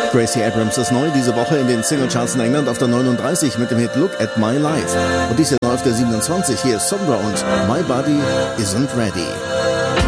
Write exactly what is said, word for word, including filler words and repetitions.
Gracie Abrams ist neu diese Woche in den Singlecharts in England auf der neununddreißig mit dem Hit Look at My Life. Und dies Jahr neu auf der siebenundzwanzig. Hier ist Sondra und My Body Isn't Ready.